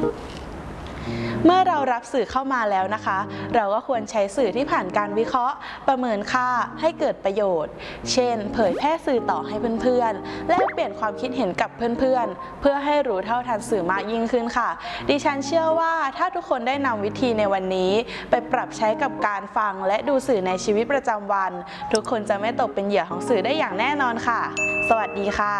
เมื่อเรารับสื่อเข้ามาแล้วนะคะ เราก็ควรใช้สื่อที่ผ่านการวิเคราะห์ประเมินค่าให้เกิดประโยชน์ เช่น เผยแพร่สื่อต่อให้เพื่อนๆและเปลี่ยนความคิดเห็นกับเพื่อนๆเพื่อให้รู้เท่าทันสื่อมากยิ่งขึ้นค่ะดิฉันเชื่อว่าถ้าทุกคนได้นำวิธีในวันนี้ไปปรับใช้กับการฟังและดูสื่อในชีวิตประจำวันทุกคนจะไม่ตกเป็นเหยื่อของสื่อได้อย่างแน่นอนค่ะสวัสดีค่ะ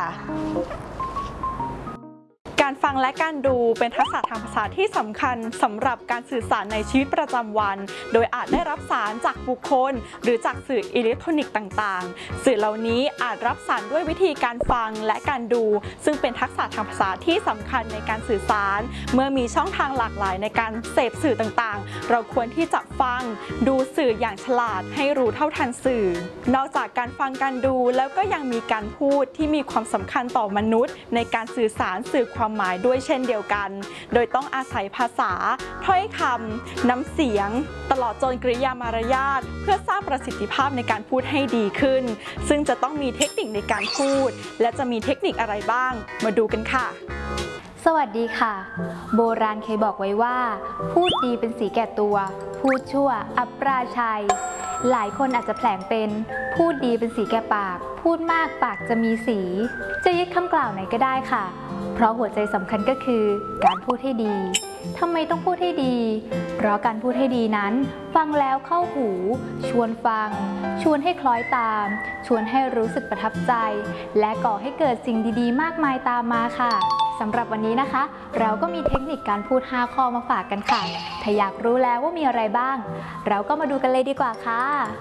การฟังและการดูเป็นทักษะทางภาษาที่สำคัญสำหรับการสื่อสารในชีวิตประจำวันโดยอาจได้รับสารจากบุคคลหรือจากสื่ออิเล็กทรอนิกส์ต่างๆสื่อเหล่านี้อาจรับสารด้วยวิธีการฟังและการดูซึ่งเป็นทักษะทางภาษาที่สำคัญในการสื่อสารเมื่อมีช่องทางหลากหลายในการเสพสื่อต่างๆเราควรที่จะฟังดูสื่ออย่างฉลาดให้รู้เท่าทันสื่อนอกจากการฟังการดูแล้วก็ยังมีการพูดที่มีความสำคัญต่อมนุษย์ในการสื่อสารสื่อความหมายด้วยเช่นเดียวกันโดยต้องอาศัยภาษาถ้อยคำน้ำเสียงตลอดจนกริยามารยาทเพื่อสร้างประสิทธิภาพในการพูดให้ดีขึ้นซึ่งจะต้องมีเทคนิคในการพูดและจะมีเทคนิคอะไรบ้างมาดูกันค่ะสวัสดีค่ะโบราณเคยบอกไว้ว่าพูดดีเป็นสีแก่ตัวพูดชั่วอับปราชัยหลายคนอาจจะแผลงเป็นพูดดีเป็นสีแก่ปากพูดมากปากจะมีสีจะยึดคำกล่าวไหนก็ได้ค่ะเพราะหัวใจสำคัญก็คือการพูดให้ดีทำไมต้องพูดให้ดีเพราะการพูดให้ดีนั้นฟังแล้วเข้าหูชวนฟังชวนให้คล้อยตามชวนให้รู้สึกประทับใจและก่อให้เกิดสิ่งดีๆมากมายตามมาค่ะสำหรับวันนี้นะคะเราก็มีเทคนิคการพูด5ข้อมาฝากกันค่ะถ้าอยากรู้แล้วว่ามีอะไรบ้างเราก็มาดูกันเลยดีกว่าค่ะ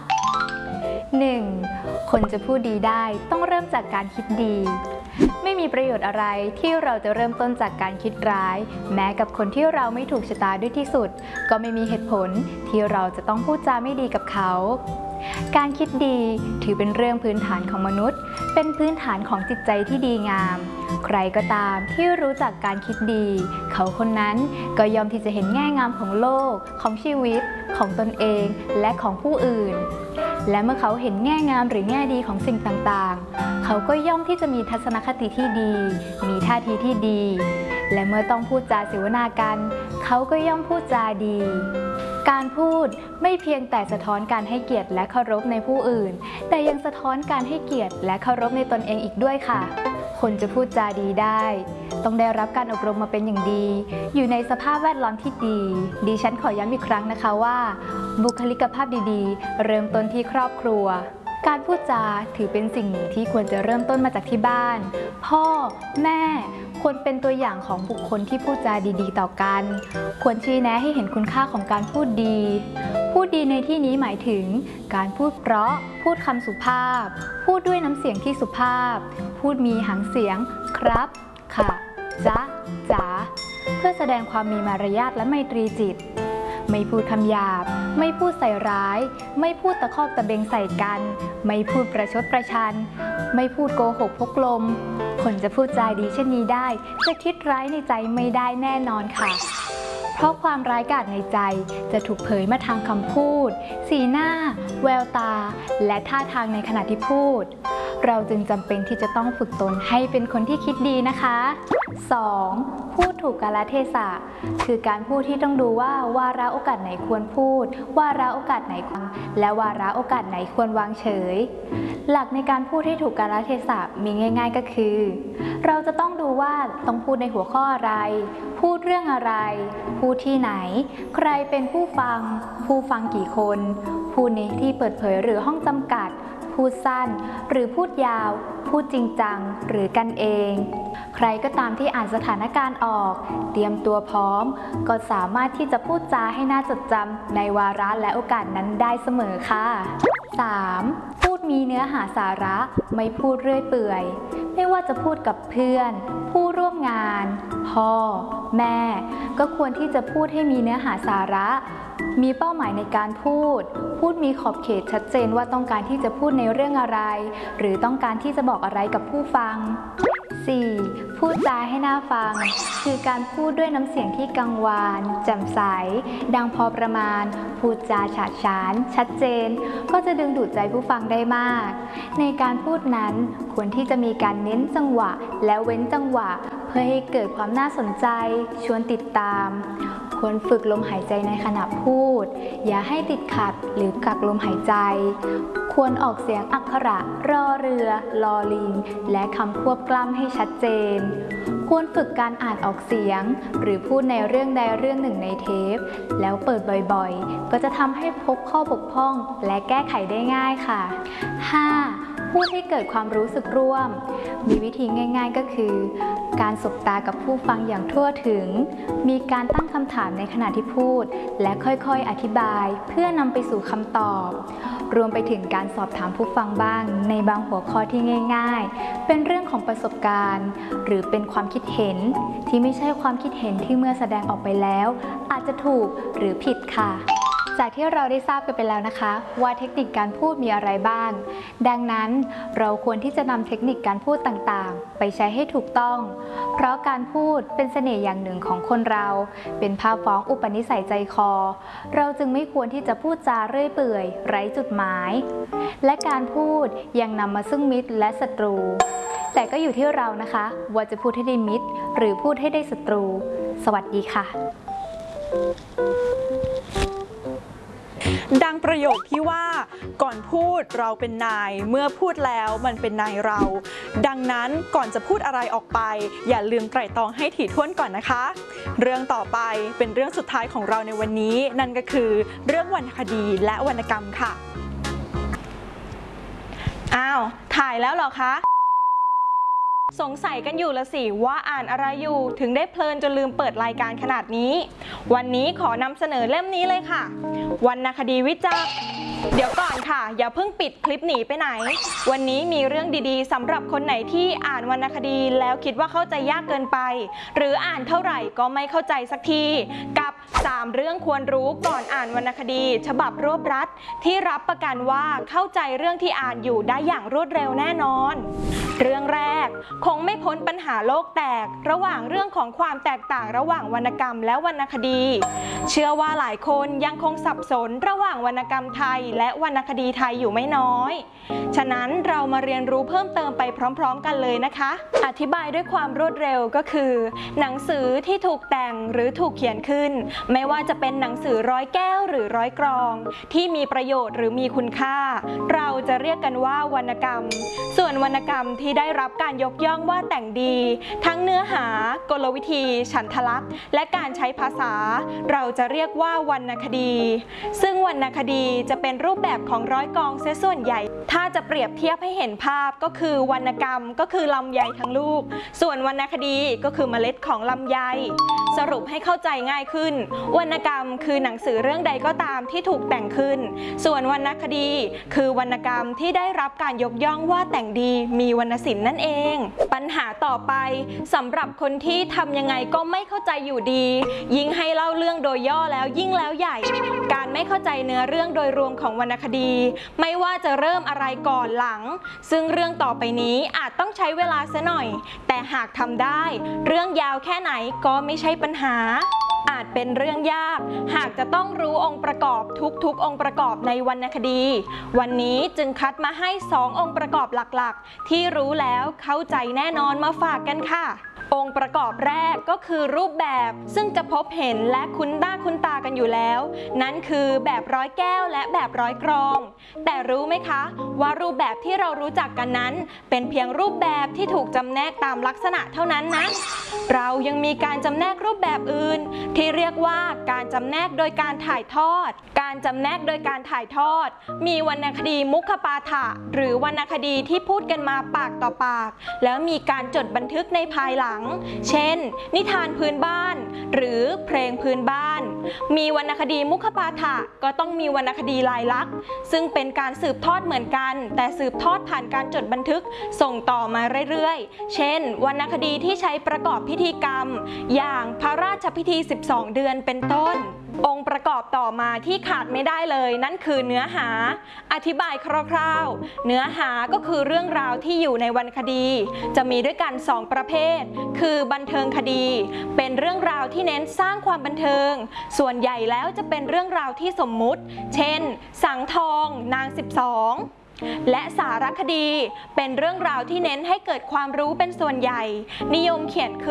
1. คนจะพูดดีได้ต้องเริ่มจากการคิดดีไม่มีประโยชน์อะไรที่เราจะเริ่มต้นจากการคิดร้ายแม้กับคนที่เราไม่ถูกชะตาด้วยที่สุดก็ไม่มีเหตุผลที่เราจะต้องพูดจาไม่ดีกับเขาการคิดดีถือเป็นเรื่องพื้นฐานของมนุษย์เป็นพื้นฐานของจิตใจที่ดีงามใครก็ตามที่รู้จักการคิดดีเขาคนนั้นก็ยอมที่จะเห็นแง่งามของโลกของชีวิตของตนเองและของผู้อื่นและเมื่อเขาเห็นแง่งามหรือแง่ดีของสิ่งต่างๆเขาก็ย่อมที่จะมีทัศนคติที่ดีมีท่าทีที่ดีและเมื่อต้องพูดจาเสวนากันเขาก็ย่อมพูดจาดีการพูดไม่เพียงแต่สะท้อนการให้เกียรติและเคารพในผู้อื่นแต่ยังสะท้อนการให้เกียรติและเคารพในตนเองอีกด้วยค่ะคนจะพูดจาดีได้ต้องได้รับการอบรมมาเป็นอย่างดีอยู่ในสภาพแวดล้อมที่ดีดิฉันขอย้ำอีกครั้งนะคะว่าบุคลิกภาพดีๆเริ่มต้นที่ครอบครัวการพูดจาถือเป็นสิ่งหนึ่งที่ควรจะเริ่มต้นมาจากที่บ้านพ่อแม่ควรเป็นตัวอย่างของบุคคลที่พูดจาดีๆต่อกันควรชี้แนะให้เห็นคุณค่าของการพูดดีพูดดีในที่นี้หมายถึงการพูดเพราะพูดคำสุภาพพูดด้วยน้ำเสียงที่สุภาพพูดมีหางเสียงครับค่ะจ๊ะจ๋าเพื่อแสดงความมีมารยาทและไมตรีจิตไม่พูดคำหยาบไม่พูดใส่ร้ายไม่พูดตะคอกตะเบงใส่กันไม่พูดประชดประชันไม่พูดโกหกพกลมคนจะพูดจาดีเช่นนี้ได้จะคิดร้ายในใจไม่ได้แน่นอนค่ะเพราะความร้ายกาจในใจจะถูกเผยมาทางคำพูดสีหน้าแววตาและท่าทางในขณะที่พูดเราจึงจำเป็นที่จะต้องฝึกตนให้เป็นคนที่คิดดีนะคะ 2. พูดถูกกาลเทศะคือการพูดที่ต้องดูว่าวาระโอกาสไหนควรพูดวาระโอกาสไหนควรและวาระโอกาสไหนควรวางเฉยหลักในการพูดให้ถูกกาลเทศะมีง่ายๆก็คือเราจะต้องดูว่าต้องพูดในหัวข้ออะไรพูดเรื่องอะไรพูดที่ไหนใครเป็นผู้ฟังกี่คนพูดในที่เปิดเผยหรือห้องจำกัดพูดสั้นหรือพูดยาวพูดจริงจังหรือกันเองใครก็ตามที่อ่านสถานการณ์ออกเตรียมตัวพร้อมก็สามารถที่จะพูดจาให้น่าจดจำในวาระและโอกาสนั้นได้เสมอค่ะ 3. พูดมีเนื้อหาสาระไม่พูดเรื่อยเปื่อยไม่ว่าจะพูดกับเพื่อนผู้ร่วมงานพ่อแม่ก็ควรที่จะพูดให้มีเนื้อหาสาระมีเป้าหมายในการพูดมีขอบเขตชัดเจนว่าต้องการที่จะพูดในเรื่องอะไรหรือต้องการที่จะบอกอะไรกับผู้ฟัง 4. พูดจาให้น่าฟังคือการพูดด้วยน้ำเสียงที่กังวานแจ่มใสดังพอประมาณพูดจาฉาดฉานชัดเจนก็จะดึงดูดใจผู้ฟังได้มากในการพูดนั้นควรที่จะมีการเน้นจังหวะและเว้นจังหวะเพื่อให้เกิดความน่าสนใจชวนติดตามควรฝึกลมหายใจในขณะพูดอย่าให้ติดขัดหรือกักลมหายใจควรออกเสียงอักขระรอเรือลอลิงและคำควบกล้ำให้ชัดเจนควรฝึกการอ่านออกเสียงหรือพูดในเรื่องใดเรื่องหนึ่งในเทปแล้วเปิดบ่อยๆก็จะทำให้พบข้อบกพร่องและแก้ไขได้ง่ายค่ะ 5. พูดให้เกิดความรู้สึกร่วมมีวิธีง่ายๆก็คือการสบตากับผู้ฟังอย่างทั่วถึงมีการตั้งคำถามในขณะที่พูดและค่อยๆอธิบายเพื่อนำไปสู่คำตอบรวมไปถึงการสอบถามผู้ฟังบ้างในบางหัวข้อที่ง่ายๆเป็นเรื่องของประสบการณ์หรือเป็นความคิดเห็นที่ไม่ใช่ความคิดเห็นที่เมื่อแสดงออกไปแล้วอาจจะถูกหรือผิดค่ะจากที่เราได้ทราบกันไปแล้วนะคะว่าเทคนิคการพูดมีอะไรบ้างดังนั้นเราควรที่จะนำเทคนิคการพูดต่างๆไปใช้ให้ถูกต้องเพราะการพูดเป็นเสน่ห์อย่างหนึ่งของคนเราเป็นภาพฟ้องอุปนิสัยใจคอเราจึงไม่ควรที่จะพูดจาเรื่อยเปื่อยไร้จุดหมายและการพูดยังนำมาซึ่งมิตรและศัตรูแต่ก็อยู่ที่เรานะคะว่าจะพูดให้ได้มิตรหรือพูดให้ได้ศัตรูสวัสดีค่ะดังประโยคที่ว่าก่อนพูดเราเป็นนายเมื่อพูดแล้วมันเป็นนายเราดังนั้นก่อนจะพูดอะไรออกไปอย่าลืมไตร่ตรองให้ถี่ถ้วนก่อนนะคะเรื่องต่อไปเป็นเรื่องสุดท้ายของเราในวันนี้นั่นก็คือเรื่องวรรณคดีและวรรณกรรมค่ะอ้าวถ่ายแล้วเหรอคะสงสัยกันอยู่ละสิว่าอ่านอะไรอยู่ถึงได้เพลินจนลืมเปิดรายการขนาดนี้วันนี้ขอนำเสนอเล่มนี้เลยค่ะวรรณคดีวิจักรเดี๋ยวก่อนค่ะอย่าเพิ่งปิดคลิปหนีไปไหนวันนี้มีเรื่องดีๆสำหรับคนไหนที่อ่านวรรณคดีแล้วคิดว่าเข้าใจยากเกินไปหรืออ่านเท่าไหร่ก็ไม่เข้าใจสักทีกับ3เรื่องควรรู้ก่อนอ่านวรรณคดีฉบับรวบรัดที่รับประกันว่าเข้าใจเรื่องที่อ่านอยู่ได้อย่างรวดเร็วแน่นอนเรื่องแรกคงไม่พ้นปัญหาโลกแตกระหว่างเรื่องของความแตกต่างระหว่างวรรณกรรมและวรรณคดีเชื่อว่าหลายคนยังคงสับสนระหว่างวรรณกรรมไทยและวรรณคดีไทยอยู่ไม่น้อยฉะนั้นเรามาเรียนรู้เพิ่มเติมไปพร้อมๆกันเลยนะคะอธิบายด้วยความรวดเร็วก็คือหนังสือที่ถูกแต่งหรือถูกเขียนขึ้นไม่ว่าจะเป็นหนังสือร้อยแก้วหรือร้อยกรองที่มีประโยชน์หรือมีคุณค่าเราจะเรียกกันว่าวรรณกรรมส่วนวรรณกรรมที่ได้รับการยกย่องว่าแต่งดีทั้งเนื้อหากลวิธีฉันทลักษณ์และการใช้ภาษาเราจะเรียกว่าวรรณคดีซึ่งวรรณคดีจะเป็นรูปแบบของร้อยกองเสียส่วนใหญ่ถ้าจะเปรียบเทียบให้เห็นภาพก็คือวรรณกรรมก็คือลำไยทั้งลูกส่วนวรรณคดีก็คือเมล็ดของลำไยสรุปให้เข้าใจง่ายขึ้นวรรณกรรมคือหนังสือเรื่องใดก็ตามที่ถูกแต่งขึ้นส่วนวรรณคดีคือวรรณกรรมที่ได้รับการยกย่องว่าแต่งดีมีวรรณศิลป์นั่นเองปัญหาต่อไปสำหรับคนที่ทำยังไงก็ไม่เข้าใจอยู่ดียิ่งให้เล่าเรื่องโดยย่อแล้วยิ่งแล้วใหญ่การไม่เข้าใจเนื้อเรื่องโดยรวมของวรรณคดีไม่ว่าจะเริ่มอะไรก่อนหลังซึ่งเรื่องต่อไปนี้อาจต้องใช้เวลาซะหน่อยแต่หากทำได้เรื่องยาวแค่ไหนก็ไม่ใช่ปัญหาอาจเป็นเรื่องยากหากจะต้องรู้องค์ประกอบทุกองค์ประกอบในวรรณคดีวันนี้จึงคัดมาให้2องค์ประกอบหลักๆที่รู้แล้วเข้าใจแน่นอนมาฝากกันค่ะองค์ประกอบแรกก็คือรูปแบบซึ่งจะพบเห็นและคุ้นตากันอยู่แล้วนั่นคือแบบร้อยแก้วและแบบร้อยกรองแต่รู้ไหมคะว่ารูปแบบที่เรารู้จักกันนั้นเป็นเพียงรูปแบบที่ถูกจำแนกตามลักษณะเท่านั้นนะเรายังมีการจำแนกรูปแบบอื่นที่เรียกว่าการจำแนกโดยการถ่ายทอดการจำแนกโดยการถ่ายทอดมีวรรณคดีมุขปาฐะหรือวรรณคดีที่พูดกันมาปากต่อปากแล้วมีการจดบันทึกในภายหลังเช่นนิทานพื้นบ้านหรือเพลงพื้นบ้านมีวรรณคดีมุขปาฐะก็ต้องมีวรรณคดีลายลักษณ์ซึ่งเป็นการสืบทอดเหมือนกันแต่สืบทอดผ่านการจดบันทึกส่งต่อมาเรื่อยๆเช่นวรรณคดีที่ใช้ประกอบพิธีกรรมอย่างพระราชพิธี 12 เดือนเป็นต้นองค์ประกอบต่อมาที่ขาดไม่ได้เลยนั่นคือเนื้อหาอธิบายคร่าวๆเนื้อหาก็คือเรื่องราวที่อยู่ในวรรณคดีจะมีด้วยกัน2ประเภทคือบันเทิงคดีเป็นเรื่องราวที่เน้นสร้างความบันเทิงส่วนใหญ่แล้วจะเป็นเรื่องราวที่สมมุติเช่นสังทองนาง12และสารคดีเป็นเรื่องราวที่เน้นให้เกิดความรู้เป็นส่วนใหญ่นิยมเขียนขึ้น